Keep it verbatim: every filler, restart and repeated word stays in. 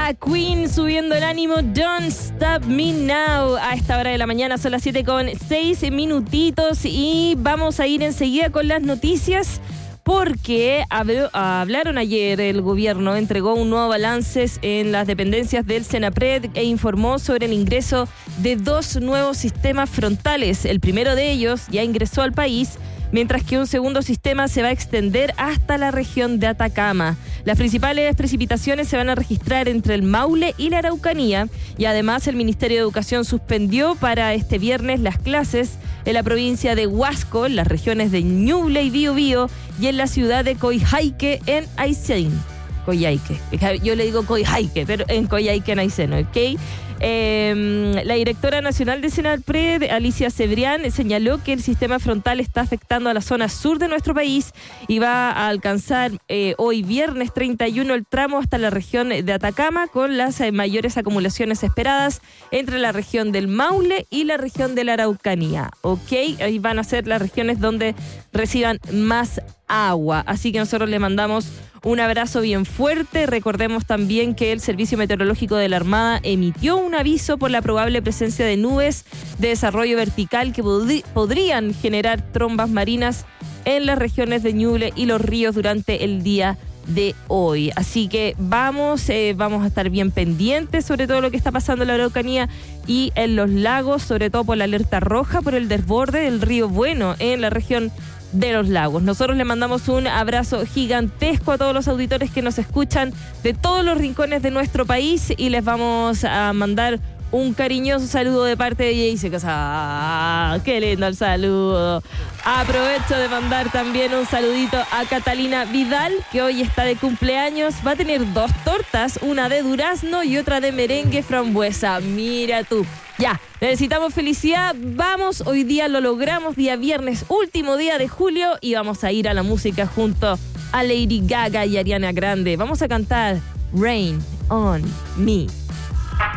a Queen subiendo el ánimo. Don't Stop Me Now. A esta hora de la mañana son las siete con seis minutitos y vamos a ir enseguida con las noticias porque habló, hablaron ayer, el gobierno entregó un nuevo balance en las dependencias del Senapred e informó sobre el ingreso de dos nuevos sistemas frontales. El primero de ellos ya ingresó al país, mientras que un segundo sistema se va a extender hasta la región de Atacama. Las principales precipitaciones se van a registrar entre el Maule y la Araucanía y además el Ministerio de Educación suspendió para este viernes las clases en la provincia de Huasco, en las regiones de Ñuble y Biobío y en la ciudad de Coyhaique en Aysén. Coyhaique. Yo le digo Coyhaique, pero en Coyhaique en Aysén, ¿ok? Eh, la directora nacional de Senapred, Alicia Cebrián, señaló que el sistema frontal está afectando a la zona sur de nuestro país y va a alcanzar eh, hoy viernes treinta y uno el tramo hasta la región de Atacama, con las eh, mayores acumulaciones esperadas entre la región del Maule y la región de la Araucanía. Ok, ahí van a ser las regiones donde reciban más agua, así que nosotros le mandamos un abrazo bien fuerte. Recordemos también que el Servicio Meteorológico de la Armada emitió un aviso por la probable presencia de nubes de desarrollo vertical que pod- podrían generar trombas marinas en las regiones de Ñuble y Los Ríos durante el día de hoy. Así que vamos, eh, vamos a estar bien pendientes sobre todo lo que está pasando en la Araucanía y en los lagos, sobre todo por la alerta roja por el desborde del río Bueno en la región de los lagos. Nosotros le mandamos un abrazo gigantesco a todos los auditores que nos escuchan de todos los rincones de nuestro país y les vamos a mandar un cariñoso saludo de parte de Jayce Casá. ¡Qué lindo el saludo! Aprovecho de mandar también un saludito a Catalina Vidal, que hoy está de cumpleaños. Va a tener dos tortas, una de durazno y otra de merengue frambuesa. Mira tú. Ya, necesitamos felicidad. Vamos, hoy día lo logramos, día viernes, último día de julio, y vamos a ir a la música junto a Lady Gaga y Ariana Grande. Vamos a cantar Rain on Me.